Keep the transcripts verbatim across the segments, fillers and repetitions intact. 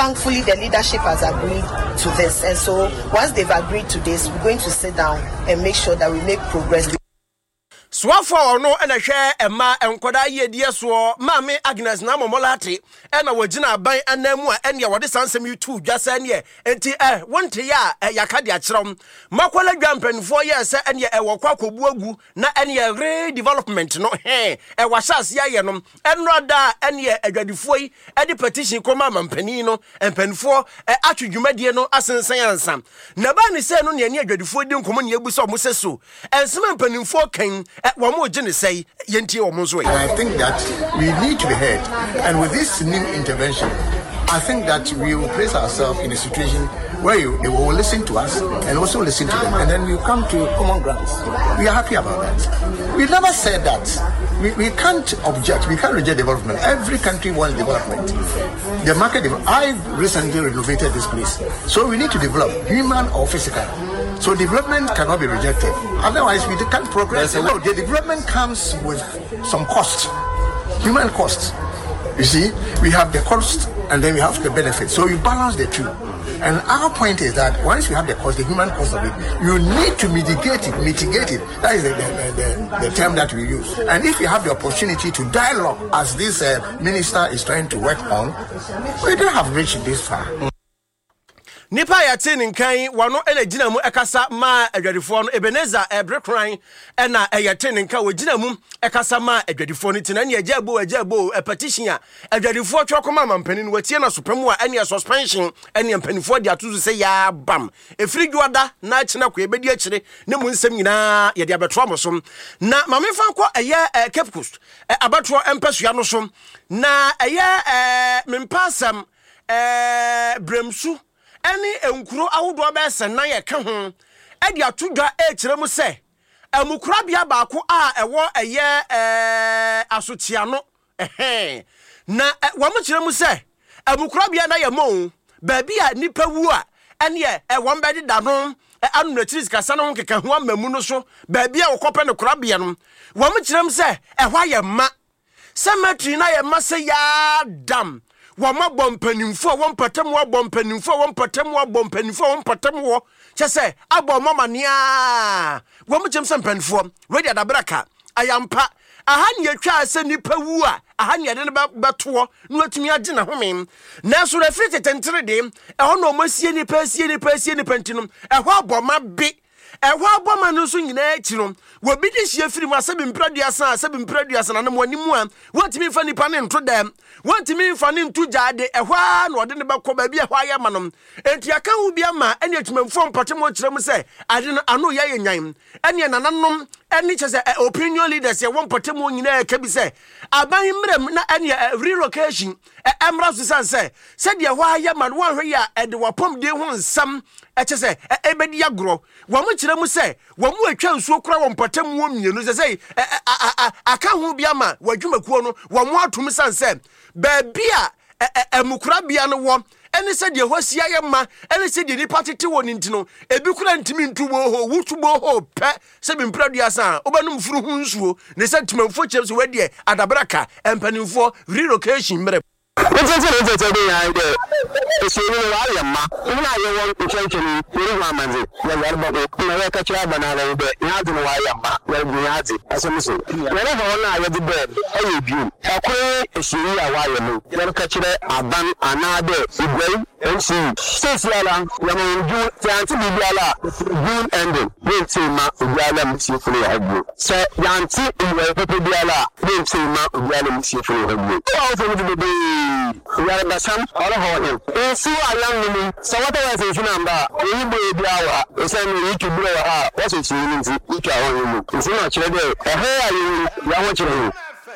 thankfully the leadership has agreed to this, and so once they've agreed to this, we're going to sit down and make sure that we make progress. Swafo no ena hwe ema enkoda yedie so maame Agnes na momolate ena wagina ban anamu a ene wode sansem yutu dwasa ne enti eh wonte ya yakade a kyerem makola dwampanfo ye se ene e wokwa kobu agu na ene redevelopment no he e wahase ye no eno da ene adwadifo yi e de petition koma mampani no empanfo atwudwumadie no asensan ansam na ba ne se no ne ene adwadifo di nkomo ne ebuso mo seso ensema empanfo kan. And I think that we need to be heard. And with this new intervention, I think that we will place ourselves in a situation where you, they will listen to us and also listen to them. And then we come to common grounds. We are happy about that. We never said that. We, we can't object. We can't reject development. Every country wants development. The market, I recently renovated this place. So we need to develop, human or physical. So development cannot be rejected. Otherwise, we can't progress. No, the development comes with some cost, human cost. You see, we have the cost and then we have the benefit. So you balance the two. And our point is that once you have the cost, the human cost of it, you need to mitigate it, mitigate it. That is the, the, the, the term that we use. And if you have the opportunity to dialogue, as this uh, minister is trying to work on, we don't have reached this far. Nipa ya tin nkan wano ene gina mu ekasa ma adwadifo no Ebenezer Ebrekran ena eye tin nkan wo gina mu ekasa ma adwadifo no tina ne agya bo agya bo a petition a adwadifo twokoma mampani no watie na sopemu a ene suspension ene mpanifo de atuzu se ya bam efiri dwada na kina ko ebedi akire ne mu nsem nyina ye de abetro amosom na mamefa nko eye Cape Coast abatro empasua no som na eye mempasam eh bremsu Any enkuro awodo abese na ye ka ho e de atodwa e kire mu se amukurabia baako a ewo eye eh asotia no eh na wo mu kire mu se amukurabia na ye mo ba bi a nipa wu a ene ye e wo mbedi da no anu na chiris kasa no keka ho amamu no so ba bi a wo kope ne kurabia no wo mu kire mu se e hwa ye ma cemetery na ye ma se ya dam Wama bompanimfo won patam wa bompanimfo won patam wa bompanimfo won patam wo chese abo mama nia wo mu chem sempanfo ready adabraka ayampa ahani atwa ase nipa wu a ahani ade ne beto no atumi age na home na so refri tetentere de e ho no masie nipa sie nipa sie nipa ntinum e ho aboma be Ewa aboma no so nyina akiro wo bi de hie firi mu asabi mpraduasa asabi mpraduasa na mo animu a wantimi fa nipa ne nto dam wantimi fa ne nto jaade ehwa na ode ne bakọ ba bi ehwa ya manom enti aka hu bi ama ene atumamfo mpatemo kire mu se ade no ano ya yenyan ene nananom ene chese opinion leaders ye won patemo nyina aka bi se aban mrem na ene relocation emra so san se se de ehwa ya man won hwe ya ede wapom de ho nsam echese ebedi agro wo mu kire mu se wo mu atwa nsuo kura wo mpatam wo mienu se se aka hu bia ma wadwumakuo no wo mu atum san se ba bia emukura bia no wo ene se de hwasia ye ma ene se de nipa tete wo nintino ebi kura ntimi ntubo ho wutubo ho pe se bi mpradua san obanum furu hu nsuo ne se ntimamfo chem se wadie adabraka empanimfo relocation mere What's the difference behind it? It's a little area, ma. You know, you want to change it. You don't want to. You are about to catch a banana. You have to know why I'm not. You have to. As a missile. Whenever I have the bed, I will be. How can you see why you know? You are catching a ban another. You go and see. Since you are, you are doing Yanti Biala. June ending. Wait till ma Biala Missifully have you. So Yanti Biala. Wait till ma Biala Missifully have you. Also, to be. We are the son all of him. You see, I young woman. So what I say, number, we will be our, we send me to blow her. What's it? You can't. It's not children. A hair, you are watching.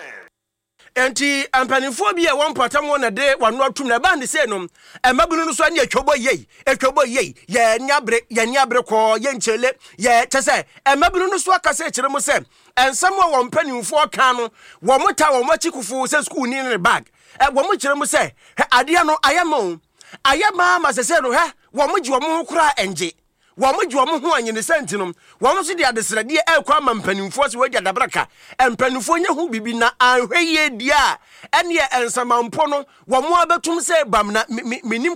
Enti ampanifo bi e won patam won de wano atum na ba ne se no e mabunu no so ane atwobo yei atwobo yei ye nyabre ye nyabre ko ye nchele ye tese e mabunu no so akase kire mu se ensam wo mpanimfo kan no wo mota wo machikufu se school ni ne bag e wo mu kire mu se ade no ayamo ayama ma se se no he wo mu ji wo mu kura enje wo mu ji wo mu ho anyene sentinum wo mu so de adesrade e kwa mampanimfo se wadi adabraka empanimfo nya hu bibi na anhwe ye dia ene ensamampo no wo mu abetum se bam na minim